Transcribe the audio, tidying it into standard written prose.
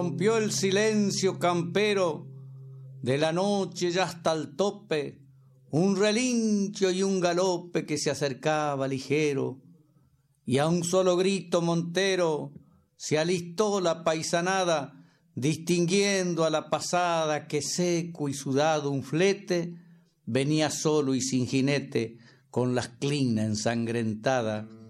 Rompió el silencio campero de la noche ya hasta el tope, un relincho y un galope que se acercaba ligero, y a un solo grito montero se alistó la paisanada, distinguiendo a la pasada que seco y sudado un flete venía solo y sin jinete con las clina ensangrentada.